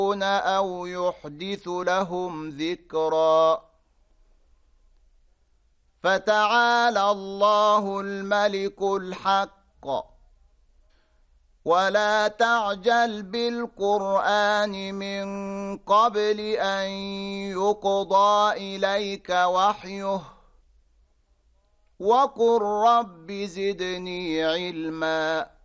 أو يحدث لهم ذكرا فتعالى الله الملك الحق ولا تعجل بالقرآن من قبل أن يقضى إليك وحيه وقل رب زدني علما